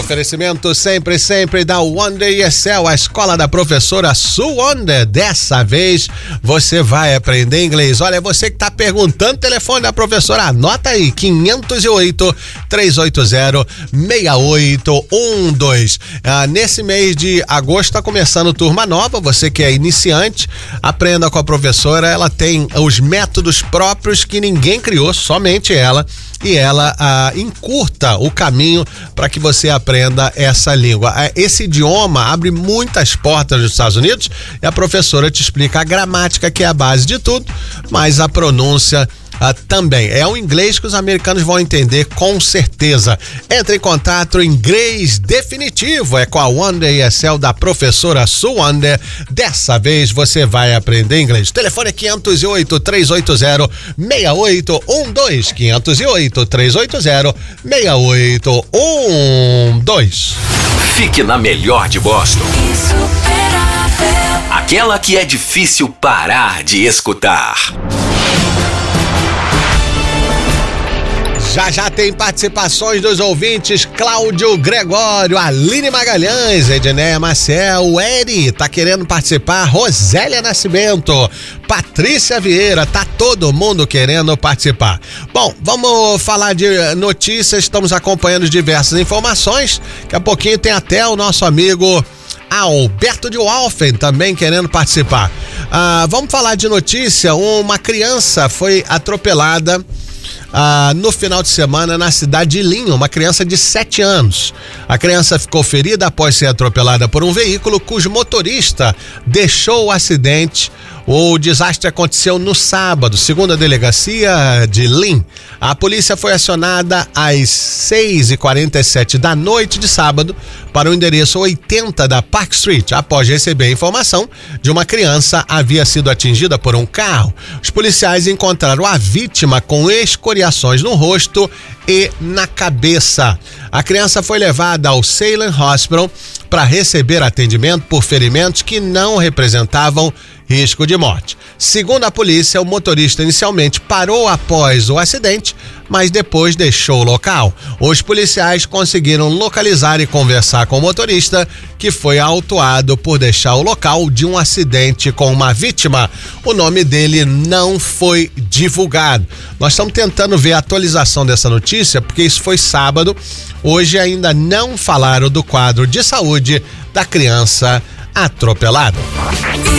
Oferecimento sempre da Wonder ESL, a escola da professora Sue Wonder. Dessa vez você vai aprender inglês. Olha, você que tá perguntando o telefone da professora, anota aí, 508-380-6812. Nesse mês de agosto tá começando turma nova, você que é iniciante, aprenda com a professora, ela tem os métodos próprios que ninguém criou, somente ela, e ela encurta o caminho para que você aprenda essa língua. Esse idioma abre muitas portas nos Estados Unidos e a professora te explica a gramática, que é a base de tudo, mas a pronúncia também. É um inglês que os americanos vão entender com certeza. Entre em contato, inglês definitivo é com a Wonder ESL da professora Sue Wonder. Dessa vez você vai aprender inglês. O telefone é 508-380-6812. 508-380-6812. Fique na melhor de Boston. Aquela que é difícil parar de escutar. Já tem participações dos ouvintes: Cláudio Gregório, Aline Magalhães, Edneia Maciel, Eri tá querendo participar, Rosélia Nascimento, Patrícia Vieira, tá todo mundo querendo participar. Bom, vamos falar de notícias, estamos acompanhando diversas informações, daqui a pouquinho tem até o nosso amigo Alberto de Walfen também querendo participar. Vamos falar de notícia: uma criança foi atropelada no final de semana na cidade de Lynn, uma criança de 7 anos. A criança ficou ferida após ser atropelada por um veículo cujo motorista deixou o acidente. O desastre aconteceu no sábado, segundo a delegacia de Lynn. A polícia foi acionada às 6h47 da noite de sábado para o endereço 80 da Park Street, após receber a informação de uma criança havia sido atingida por um carro. Os policiais encontraram a vítima com escoriações no rosto e na cabeça. A criança foi levada ao Salem Hospital para receber atendimento por ferimentos que não representavam risco de morte. Segundo a polícia, o motorista inicialmente parou após o acidente, mas depois deixou o local. Os policiais conseguiram localizar e conversar com o motorista, que foi autuado por deixar o local de um acidente com uma vítima. O nome dele não foi divulgado. Nós estamos tentando ver a atualização dessa notícia, porque isso foi sábado. Hoje ainda não falaram do quadro de saúde da criança atropelada.